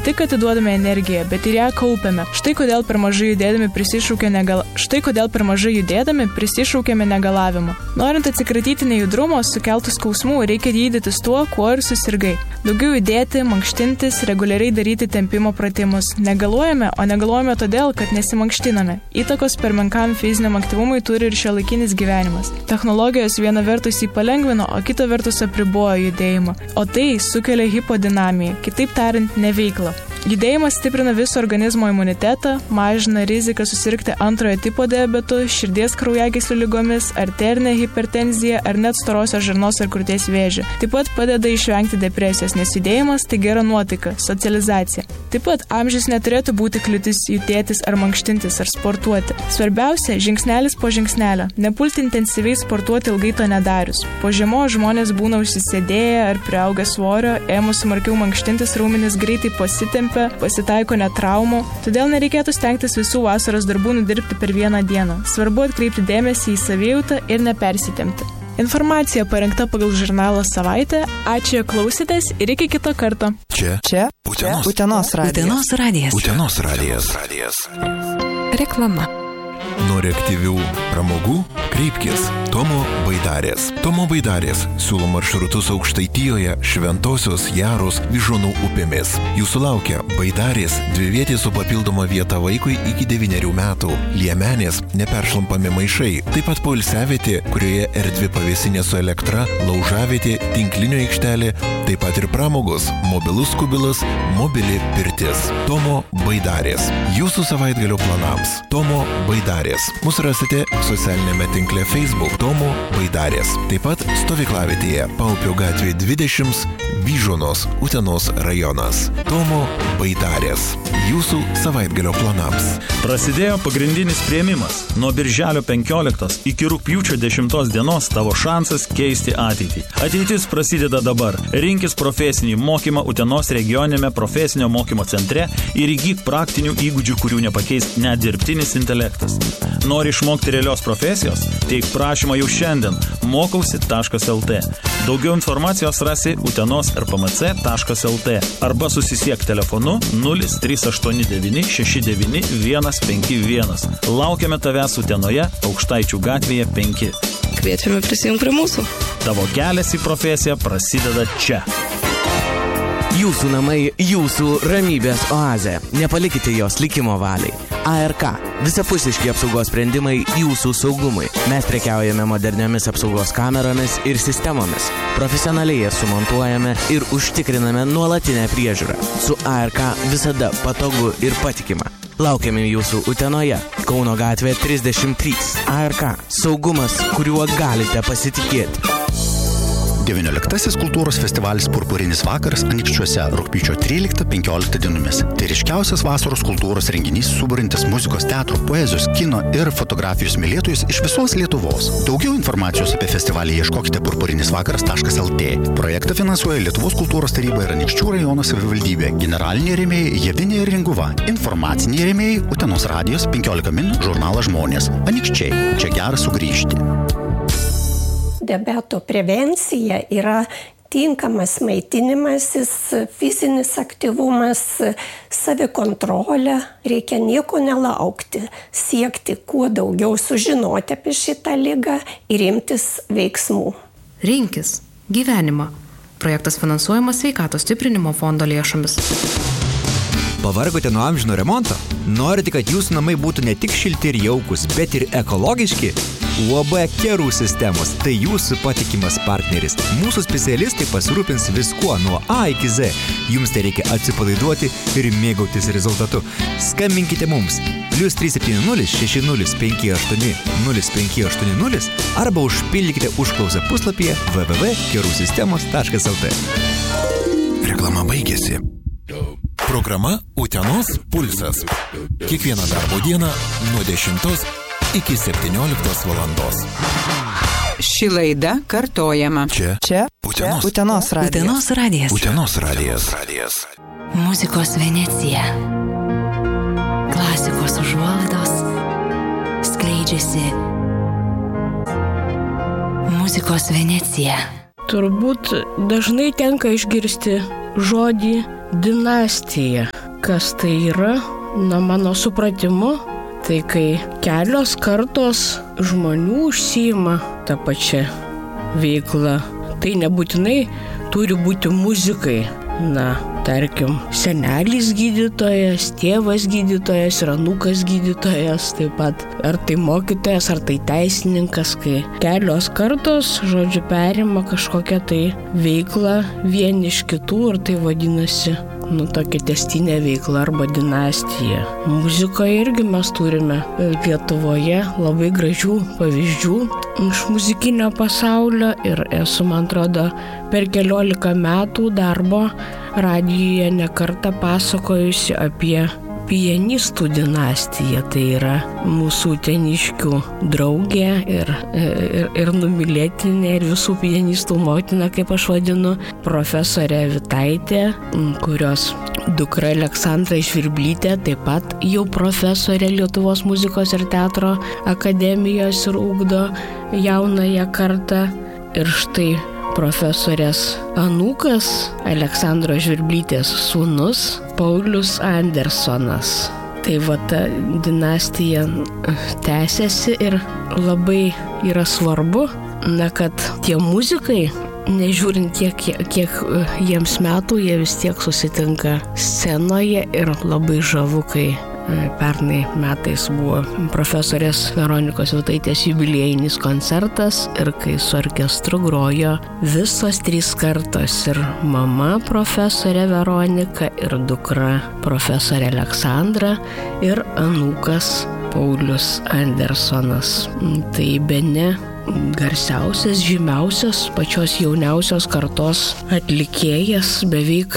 tik atiduodame energiją, bet ir ją kaupiame. Štai kodėl per mažai judėdami prisišaukėme negalavimą. Norint atsikratyti nejudrumo, sukeltų skausmų, reikia gydytis tuo, kuo ir susirgai. Daugiau judėti, mankštintis, reguliariai daryti tempimo pratimus. Negaluojame, o negaluojame todėl, kad nesimankštiname. Įtakos per menkam fiziniam aktyvumui turi ir šiuolaikinis gyvenimas. Technologijos viena vertus jį palengvino, o kita vertus apribojo judėjimą. O tai sukelia hipodinamiją, kitaip tariant, neveiklą. Judėjimas stiprina viso organizmo imunitetą, mažina riziką susirgti antrojo tipo diabetu, širdies kraujagyslių ligomis, arterinę hipertenziją ar net storosios žarnos ar krūties vėžį. Taip pat padeda išvengti depresijos, nes judėjimas tai gera nuotaika, socializacija. Taip pat amžius neturėtų būti kliūtis judėtis ar mankštintis ar sportuoti. Svarbiausia, žingsnelis po žingsnelio. Nepulti intensyviai sportuoti ilgai to nedarius. Po žiemos žmonės būna užsisėdėję ar priaugę svorio, ėmus smarkiau mankštintis, raumenys greitai pasitaiko net traumų, todėl nereikėtų stengtis visų vasaros darbų nudirbti per vieną dieną. Svarbu atkreipti dėmesį į savijautą ir nepersitempti. Informacija parengta pagal žurnalą Savaitė. Ačiū, klausėtės ir iki kito karto. Čia Utenos radijas. Reklama. Nori aktyvių pramogų? Kreipkis Tomo Baidarės. Tomo Baidarės siūlo maršrutus Aukštaitijoje, Šventosios, Jaros, Vyžuonų upėmis. Jūsų laukia Baidarės, dvivietė su papildoma vieta vaikui iki 9 metų, Liemenės, neperšlampami maišai, taip pat poilsiavietė, kurioje erdvi pavėsinė su elektra, laužavietė, tinklinio aikštelė, taip pat ir pramogos, mobilus kubilas, mobili pirtis. Tomo Baidarės. Jūsų savaitgalio planams. Tomo Baidarės. Mus rasite socialinėme tinkle Facebook Tomo Baidarės. Taip pat stovyklavietėje Paupio gatvė 20, Vyžuonos, Utenos rajonas. Tomo Baidarės. Jūsų savaitgalio planams. Prasidėjo pagrindinis priėmimas. Nuo birželio 15 iki rugpjūčio 10 dienos tavo šansas keisti ateitį. Ateitis prasideda dabar. Rinkis profesinį mokymą Utenos regioninėme profesinio mokymo centre ir įgyk praktinių įgūdžių, kurių nepakeis net dirbtinis intelektas. Nori išmokti realios profesijos? Teik prašymą jau šiandien mokausi.lt. Daugiau informacijos rasi utenos.rpmc.lt arba susisiek telefonu 0389 69 151. Laukiame tavęs Utenoje, Aukštaičių gatvėje 5. Kviečiame prisijungti prie mūsų. Tavo kelias į profesiją prasideda čia. Jūsų namai, jūsų ramybės oazė. Nepalikite jos likimo valiai. ARK. Visapusiški apsaugos sprendimai jūsų saugumui. Mes prekiaujame moderniomis apsaugos kameromis ir sistemomis. Profesionaliai jas sumontuojame ir užtikriname nuolatinę priežiūrą. Su ARK visada patogu ir patikima. Laukiame jūsų Utenoje, Kauno gatvė 33. ARK. Saugumas, kuriuo galite pasitikėti. 19. kultūros festivalis Purpurinis vakaras Anykščiuose rugpjūčio 13-15 dienomis. Tai ryškiausias vasaros kultūros renginys suburintis muzikos, teatro, poezijos, kino ir fotografijos mylėtojus iš visos Lietuvos. Daugiau informacijos apie festivalį ieškokite purpurinisvakaras.lt. Projektą finansuoja Lietuvos kultūros taryba ir Anykščių rajono savivaldybė. Generaliniai rėmėjai Javinė ir Ringuva. Informaciniai rėmėjai Utenos radijos 15 min žurnalas Žmonės. Anykščiai. Čia gera sugrįžti. Diabeto prevencija yra tinkamas maitinimasis, fizinis aktyvumas, savikontrolė. Reikia nieko nelaukti, siekti kuo daugiau sužinoti apie šitą ligą ir imtis veiksmų. Rinkis gyvenimą. Projektas finansuojamas Sveikatos stiprinimo fondo lėšomis. Pavargote nuo amžino remonto? Norite, kad jūsų namai būtų ne tik šilti ir jaukus, bet ir ekologiški? UAB Kerų sistemos – tai jūsų patikimas partneris. Mūsų specialistai pasirūpins viskuo nuo A iki Z. Jums tai reikia atsipalaiduoti ir mėgautis rezultatu. Skambinkite mums +370 60 58 0580 arba užpildykite užklausą puslapyje www.kerusistemos.lt. Reklama baigėsi. Programa Utenos pulsas. Kiekvieną darbo dieną nuo 10 iki 17 valandos. Ši laida kartojama. Čia Utenos radijas. Utenos radijas. Muzikos Venecija. Klasikos užuolaidos skleidžiasi. Muzikos Venecija. Turbūt dažnai tenka išgirsti žodį Dinastija. Kas tai yra? Na, mano supratimu, tai kai kelios kartos žmonių užsiima tą pačią veiklą. Tai nebūtinai turi būti muzikai. Na, tarkim, senelis gydytojas, tėvas gydytojas ir anūkas gydytojas, taip pat ar tai mokytojas, ar tai teisininkas, kai kelios kartos, žodžiu, perima kažkokią tai veiklą vieni iš kitų ir tai vadinasi, tokia tęstinė veikla arba dinastija. Muzikoje irgi mes turime Lietuvoje labai gražių pavyzdžių iš muzikinio pasaulio ir esu, man atrodo, per 14 metų darbo radijuje nekartą pasakojusi apie pianistų dinastiją. Tai yra mūsų uteniškių draugė ir numylėtinė ir visų pianistų motina, kaip aš vadinu, profesorė Vitaitė, kurios dukra Aleksandra Žvirblytė, taip pat jau profesorė Lietuvos muzikos ir teatro akademijos ir ugdo jaunąją kartą. Ir štai profesorės anūkas, Aleksandros Žvirblytės sūnus, Paulius Andersonas. Tai va ta dinastija tęsiasi ir labai yra svarbu, kad tie muzikai, nežiūrint kiek jiems metų, jie vis tiek susitinka scenoje ir labai žavu, kai pernai metais buvo profesorės Veronikos Vitaitės jubiliejinis koncertas ir kai su orkestru grojo visos 3 kartos ir mama profesorė Veronika ir dukra profesorė Aleksandra ir anūkas Paulius Andersonas. Tai bene garsiausias, žymiausias, pačios jauniausios kartos atlikėjas, beveik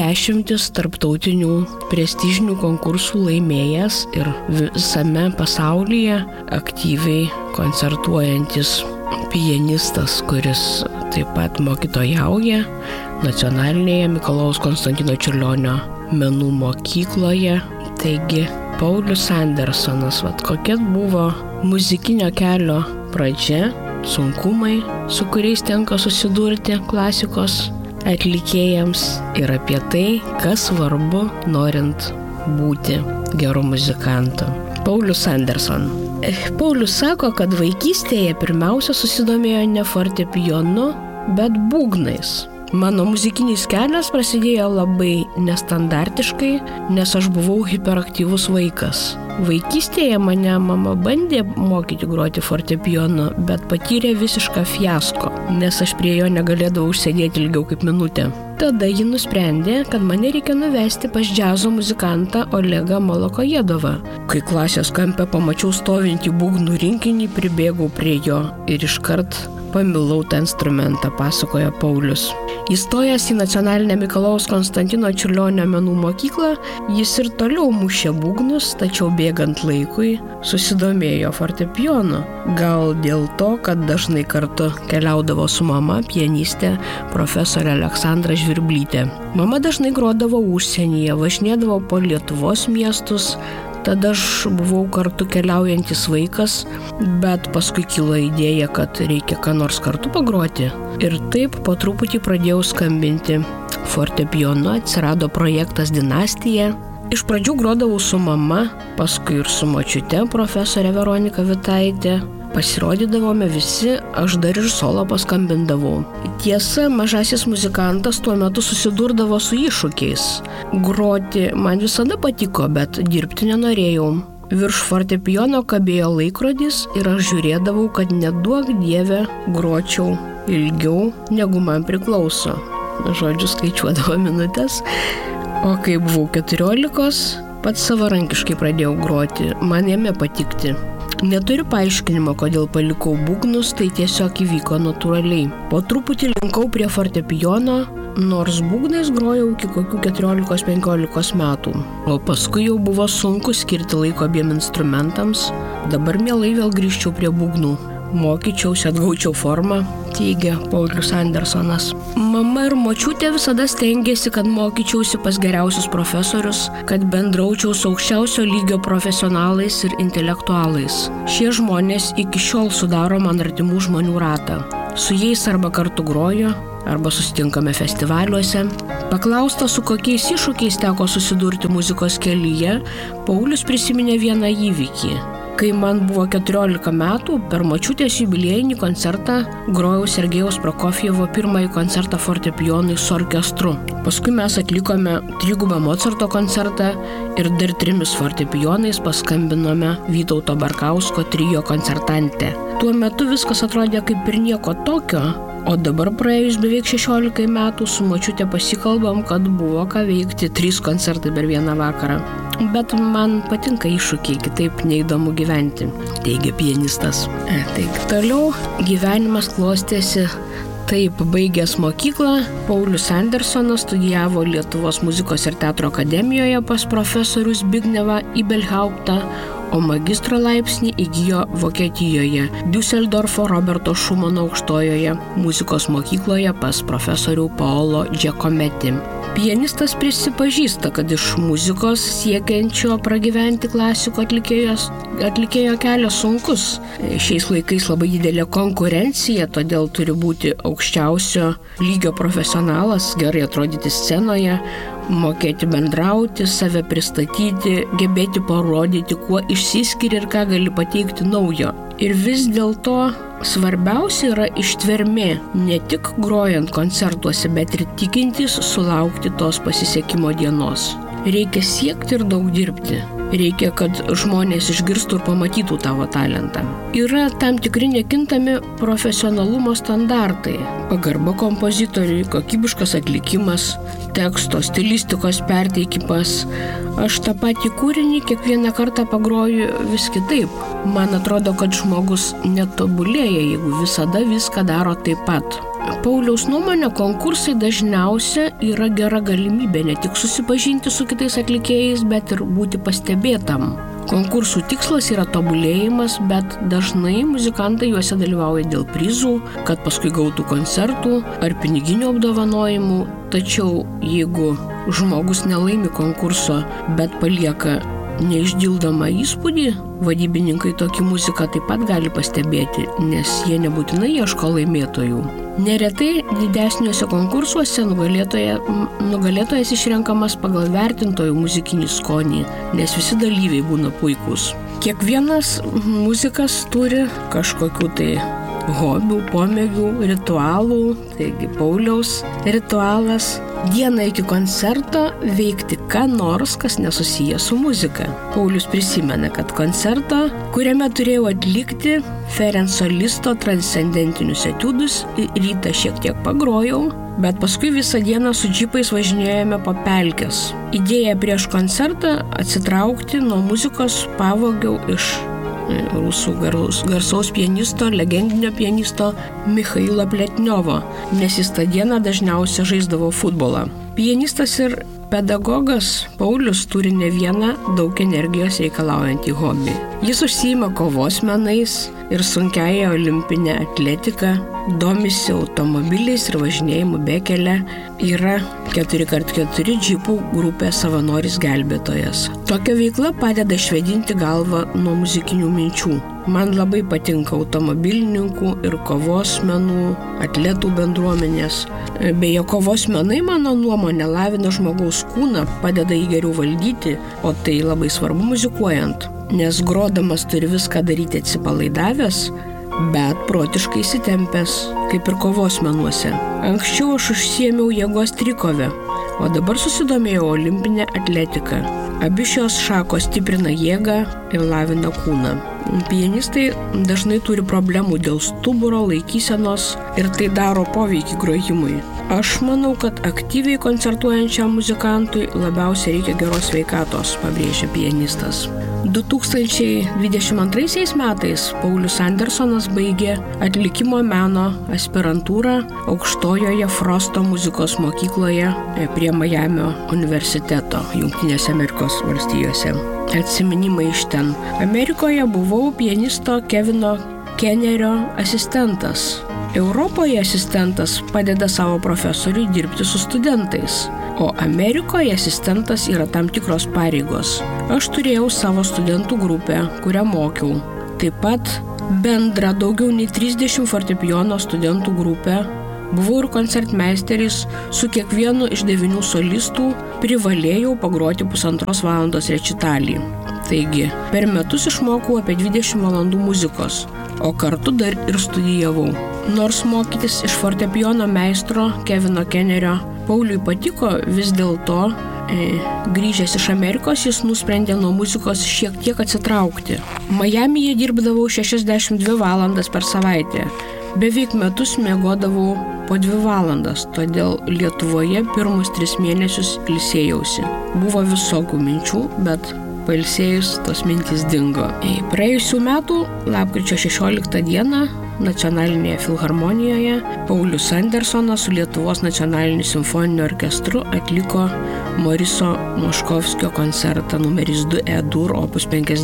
20 tarptautinių prestižinių konkursų laimėjęs ir visame pasaulyje aktyviai koncertuojantis pianistas, kuris taip pat mokytojauja Nacionalinėje Mikalojaus Konstantino Čiurlionio menų mokykloje. Taigi, Paulius Andersonas, kokia buvo muzikinio kelio pradžia, sunkumai, su kuriais tenka susidurti klasikos atlikėjams ir apie tai, kas svarbu norint būti geru muzikantu. Paulius Anderson. Paulius sako, kad vaikystėje pirmiausia susidomėjo ne fortepijonu, bet būgnais. Mano muzikinis kelias prasidėjo labai nestandartiškai, nes aš buvau hiperaktyvus vaikas. Vaikystėje mane mama bandė mokyti groti fortepijonu, bet patyrė visišką fiasko, nes aš prie jo negalėdavau užsėdėti ilgiau kaip minutę. Tada ji nusprendė, kad mane reikia nuvesti pas džiazo muzikantą Olegą Molokojedovą. Kai klasės kampe pamačiau stovintį būgnų rinkinį, pribėgau prie jo ir iškart pamilau tą instrumentą, pasakoja Paulius. Įstojęs į Nacionalinę Mikalojaus Konstantino Čiurlionio menų mokyklą, jis ir toliau mušė būgnus, tačiau bėgant laikui susidomėjo fortepijonu. Gal dėl to, kad dažnai kartu keliaudavo su mama, pianistė profesorė Aleksandra Žvirblytė. Mama dažnai grodavo užsienyje, važinėdavo po Lietuvos miestus. Tada aš buvau kartu keliaujantis vaikas, bet paskui kilo idėja, kad reikia ką nors kartu pagroti. Ir taip po truputį pradėjau skambinti fortepijonu, atsirado projektas Dinastija. Iš pradžių grodavau su mama, paskui ir su močiute profesorė Veronika Vitaitė. Pasirodydavome visi, aš dar ir solo paskambindavau. Tiesa, mažasis muzikantas tuo metu susidurdavo su iššūkiais. Groti man visada patiko, bet dirbti nenorėjau. Virš fortepijono kabėjo laikrodis ir aš žiūrėdavau, kad neduok dieve gročiau ilgiau, negu man priklauso. Žodžiu, skaičiuodavo minutės. O kai buvau 14, pats savarankiškai pradėjau groti, man ėmė patikti. Neturiu paaiškinimo, kodėl palikau būgnus, tai tiesiog įvyko natūraliai. Po truputį linkau prie fortepijono, nors būgnais grojau iki kokių 14-15 metų. O paskui jau buvo sunku skirti laiko abiem instrumentams, dabar mielai vėl grįžčiau prie būgnų. Mokyčiausi, atgaučiau formą, teigia Paulius Andersonas. Mama ir močiutė visada stengėsi, kad mokyčiausi pas geriausius profesorius, kad bendraučiau su aukščiausio lygio profesionalais ir intelektualais. Šie žmonės iki šiol sudaro man artimų žmonių ratą. Su jais arba kartu groju, arba susitinkame festivaliuose. Paklausta, su kokiais iššūkiais teko susidurti muzikos kelyje, Paulius prisiminė vieną įvykį. Kai man buvo 14 metų, per močiutės jubiliejinį koncertą grojau Sergejaus Prokofjevo pirmąjį koncertą fortepijonui su orkestru. Paskui mes atlikome 3 Mocarto koncertą ir dar 3 fortepijonais paskambinome Vytauto Barkausko trio koncertante. Tuo metu viskas atrodė kaip ir nieko tokio, o dabar praėjus beveik 16 metų su močiute pasikalbam, kad buvo ką veikti 3 koncertai per vieną vakarą. Bet man patinka iššūkiai, kitaip neįdomu gyventi, teigia pianistas. Taigi toliau gyvenimas klostėsi taip. Baigęs mokyklą, Paulius Andersonas studijavo Lietuvos muzikos ir teatro akademijoje pas profesorių Zbignevą Ibelhauptą, o magistro laipsnį įgijo Vokietijoje, Düsseldorfo Roberto Šumano aukštojoje muzikos mokykloje pas profesorių Paolo Giacometti. Pianistas prisipažįsta, kad iš muzikos siekiančio pragyventi klasiko atlikėjo kelias sunkus. Šiais laikais labai didelė konkurencija, todėl turi būti aukščiausio lygio profesionalas, gerai atrodyti scenoje, mokėti bendrauti, save pristatyti, gebėti parodyti, kuo išsiskiria ir ką gali pateikti naujo. Ir vis dėlto svarbiausia yra ištvermė, ne tik grojant koncertuose, bet ir tikintis sulaukti tos pasisekimo dienos. Reikia siekti ir daug dirbti. Reikia, kad žmonės išgirstų ir pamatytų tavo talentą. Yra tam tikri nekintami profesionalumo standartai. Pagarba kompozitoriui, kokybiškas atlikimas, teksto, stilistikos perteikimas. Aš tą patį kūrinį kiekvieną kartą pagroju vis kitaip. Man atrodo, kad žmogus netobulėja, jeigu visada viską daro taip pat. Pauliaus nuomonė, konkursai dažniausia yra gera galimybė ne tik susipažinti su kitais atlikėjais, bet ir būti pastebėtam. Konkursų tikslas yra tobulėjimas, bet dažnai muzikantai juose dalyvauja dėl prizų, kad paskui gautų koncertų ar piniginių apdovanojimų. Tačiau jeigu žmogus nelaimi konkurso, bet palieka neišdildomą įspūdį, vadybininkai tokį muziką taip pat gali pastebėti, nes jie nebūtinai ieško laimėtojų. Neretai didesniuose konkursuose nugalėtojas išrenkamas pagal vertintojų muzikinį skonį, nes visi dalyviai būna puikūs. Kiekvienas muzikas turi kažkokių tai hobių, pomėgių, ritualų, taigi Pauliaus ritualas dieną iki koncerto veikti ką nors, kas nesusiję su muzika. Paulius prisimena, kad koncertą, kuriame turėjau atlikti Ferenco Listo transcendentinius etiudus, rytą šiek tiek pagrojau, bet paskui visą dieną su džipais važinėjome po pelkes. Idėją prieš koncertą atsitraukti nuo muzikos pavogiau iš rusų garsaus pianisto, legendinio pianisto Michailo Pletniovo, nes jis tą dieną dažniausiai žaisdavo futbolą. Pianistas ir pedagogas Paulius turi ne vieną daug energijos reikalaujantį hobį. Jis užsiima kovos menais ir sunkiąją olimpinę atletiką, domisi automobiliais ir važinėjimu bekele, yra 4x4 džipų grupė savanoris gelbėtojas. Tokia veikla padeda išvedinti galvą nuo muzikinių minčių. Man labai patinka automobilininkų ir kovos menų, atletų bendruomenės. Beje, kovos menai, mano nuomonė, lavina žmogaus kūną, padeda jį geriau valdyti, o tai labai svarbu muzikuojant, nes grodamas turi viską daryti atsipalaidavęs, bet protiškai įsitempęs, kaip ir kovos menuose. Anksčiau aš užsiėmiau jėgos trikovę, o dabar susidomėjau olimpinę atletiką. Abi šios šakos stiprina jėgą ir lavina kūną. Pianistai dažnai turi problemų dėl stuburo, laikysenos ir tai daro poveikį grojimui. Aš manau, kad aktyviai koncertuojančiam muzikantui labiausiai reikia geros sveikatos, pabrėžia pianistas. 2022 metais Paulius Andersonas baigė atlikimo meno aspirantūrą aukštojoje Frosto muzikos mokykloje prie Majamio universiteto Jungtinėse Amerikos valstijose. Atsiminimai iš ten. Amerikoje buvau pianisto Kevino Kennerio asistentas. Europoje asistentas padeda savo profesoriui dirbti su studentais, o Amerikoje asistentas yra tam tikros pareigos. Aš turėjau savo studentų grupę, kurią mokiau. Taip pat bendrą daugiau nei 30 fortepijono studentų grupę, Buvau ir koncertmeisteris, su kiekvienu iš 9 solistų privalėjau pagroti 1,5 valandos rečitalį. Taigi, per metus išmokau apie 20 valandų muzikos, o kartu dar ir studijavau. Nors mokytis iš fortepijono meistro Kevino Kennerio Pauliui patiko, vis dėlto grįžęs iš Amerikos jis nusprendė nuo muzikos šiek tiek atsitraukti. Majamyje dirbdavau 62 valandas per savaitę. Beveik metus miegodavau po 2 valandas, todėl Lietuvoje pirmus 3 mėnesius ilsėjausi. Buvo visokių minčių, bet pailsėjus tos mintys dingo. Praėjusių metų lapkričio 16 dieną Nacionalinėje filharmonijoje Paulius Andersonas su Lietuvos nacionaliniu simfoniniu orkestru atliko Moriso Moškovskio koncertą numeris 2 E-dur opus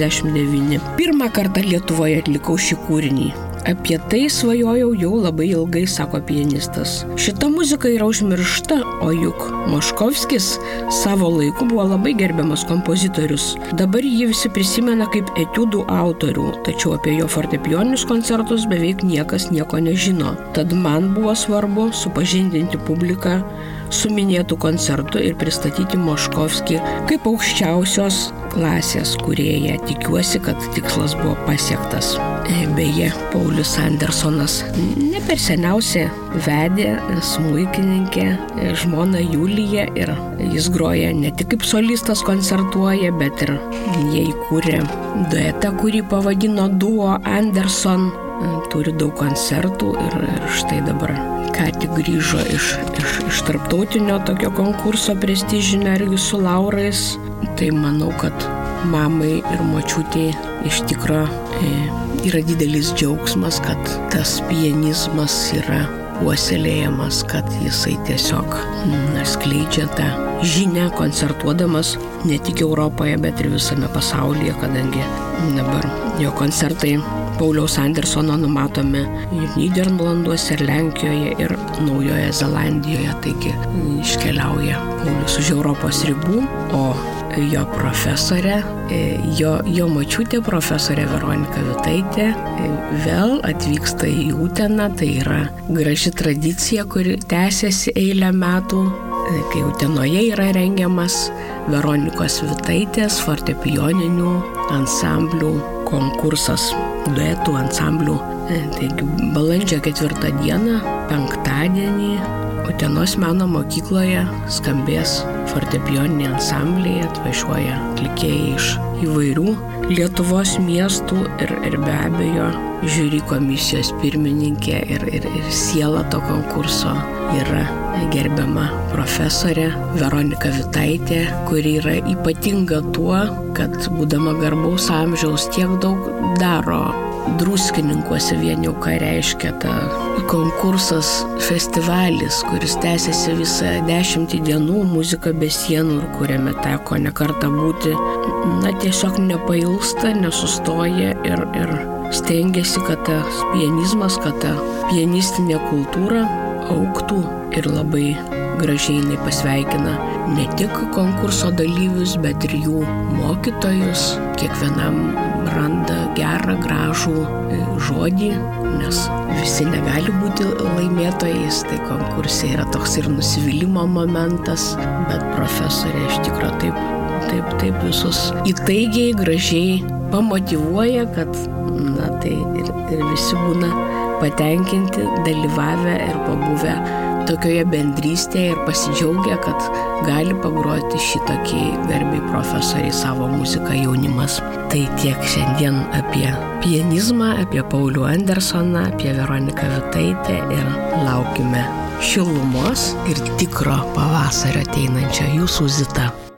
59. Pirmą kartą Lietuvoje atlikau šį kūrinį. Apie tai svajojau jau labai ilgai, sako pianistas. Šita muzika yra užmiršta, o juk Moškovskis savo laiku buvo labai gerbiamas kompozitorius. Dabar jį visi prisimena kaip etiudų autorių, tačiau apie jo fortepijoninius koncertus beveik niekas nieko nežino. Tad man buvo svarbu supažindinti publiką su minėtų koncertu ir pristatyti Moškovskį kaip aukščiausios klasės kūrėją. Tikiuosi, kad tikslas buvo pasiektas. Beje, Paulius Andersonas ne per seniausiai vedė smuikininkę žmoną Juliją ir jis groja ne tik kaip solistas koncertuoja, bet ir jie įkūrė duetą, kurį pavadino Duo Anderson. Turi daug koncertų ir štai dabar ką tik grįžo iš tarptautinio tokio konkurso prestižinio irgi su laurais. Tai manau, kad mamai ir močiutei iš tikro yra didelis džiaugsmas, kad tas pianizmas yra puoselėjamas, kad jisai tiesiog skleidžia tą žinią koncertuodamas ne tik Europoje, bet ir visame pasaulyje, kadangi dabar jo koncertai Pauliaus Andersono numatomi ir Nyderlanduose, ir Lenkijoje, ir Naujoje Zelandijoje, taigi iškeliauja Paulius už Europos ribų, o jo profesorė, jo močiutė profesorė Veronika Vitaitė vėl atvyksta į Uteną. Tai yra graži tradicija, kuri tęsiasi eilę metų, kai Utenoje yra rengiamas Veronikos Vitaitės fortepijoninių ansamblių konkursas, duetų ansamblių. Taigi balandžio 4 dieną, penktadienį, Utenos meno mokykloje skambės fortepijoniniai ansambliai, atvažiuoja atlikėjai iš įvairių Lietuvos miestų ir be abejo žiūri komisijos pirmininkė ir siela to konkurso yra gerbiama profesorė Veronika Vitaitė, kuri yra ypatinga tuo, kad būdama garbaus amžiaus tiek daug daro Druskininkuose. Vien jau ką reiškia ta konkursas, festivalis, kuris tęsiasi visą 10 dienų, muzika be sienų, ir kuriame teko ne kartą būti, tiesiog nepailsta, nesustoja ir stengiasi, kad tas pianizmas, kad ta pianistinė kultūra auktų ir labai gražiai jinai pasveikina ne tik konkurso dalyvius, bet ir jų mokytojus. Kiekvienam randa gerą, gražų žodį, nes visi negali būti laimėtojais, tai konkurse yra toks ir nusivylimo momentas, bet profesorė iš tikro taip visus įtaigiai, gražiai pamotyvuoja, kad tai ir visi būna patenkinti, dalyvavę ir pabuvę tokioje bendrystėje ir pasidžiaugia, kad gali pagroti šitokiai garbiai profesoriai savo muziką jaunimas. Tai tiek šiandien apie pianizmą, apie Paulių Andersoną, apie Veroniką Vitaitę ir laukime šilumos ir tikro pavasario ateinančio. Jūsų Zita.